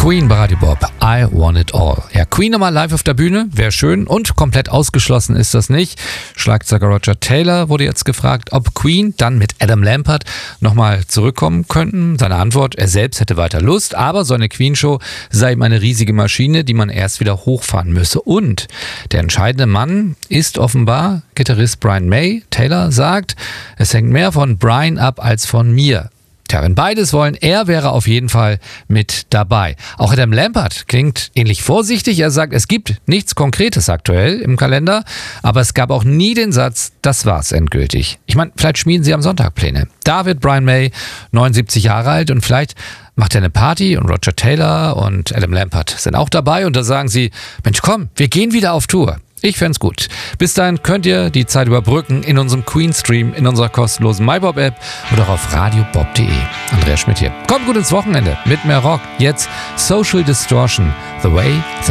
Queen bei Radio Bob, I Want It All. Ja, Queen nochmal live auf der Bühne, wäre schön und komplett ausgeschlossen ist das nicht. Schlagzeuger Roger Taylor wurde jetzt gefragt, ob Queen dann mit Adam Lambert nochmal zurückkommen könnten. Seine Antwort, er selbst hätte weiter Lust, aber so eine Queen-Show sei ihm eine riesige Maschine, die man erst wieder hochfahren müsse. Und der entscheidende Mann ist offenbar Gitarrist Brian May. Taylor sagt, es hängt mehr von Brian ab als von mir. Tja, wenn beides wollen, er wäre auf jeden Fall mit dabei. Auch Adam Lambert klingt ähnlich vorsichtig. Er sagt, es gibt nichts Konkretes aktuell im Kalender, aber es gab auch nie den Satz, das war's endgültig. Ich meine, vielleicht schmieden sie am Sonntag Pläne. Da wird Brian May 79 Jahre alt und vielleicht macht er eine Party und Roger Taylor und Adam Lambert sind auch dabei und da sagen sie, Mensch komm, wir gehen wieder auf Tour. Ich fänd's gut. Bis dahin könnt ihr die Zeit überbrücken in unserem Queen-Stream, in unserer kostenlosen MyBob-App oder auch auf radiobob.de. Andreas Schmidt hier. Kommt gut ins Wochenende mit mehr Rock. Jetzt Social Distortion, The Way